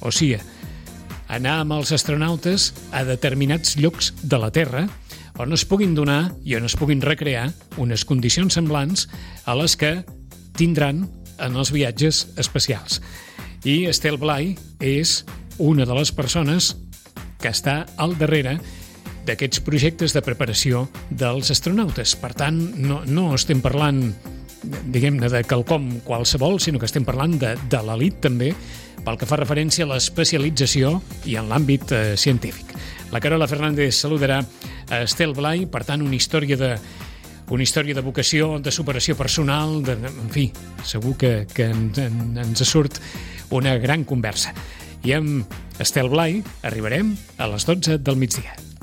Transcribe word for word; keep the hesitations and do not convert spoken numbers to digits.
O sigui, anar amb els astronautes a determinats llocs de la Terra on es puguin donar i on es puguin recrear unes condicions semblants a les que tindran en els viatges espacials. I Estel Blay és una de les persones que està al darrere d'aquests projectes de preparació dels astronautes. Per tant, no, no estem parlant, diguem-ne, de quelcom qualsevol, sinó que estem parlant de, de l'elit també, pel que fa referència a l'especialització i en l'àmbit eh, científic. La Carola Fernández saludarà a Estel Blay, per tant, una història de una història de vocació, de superació personal, de, en fi, segur que, que ens, ens surt una gran conversa. I amb Estel Blay arribarem a les dotze del migdia.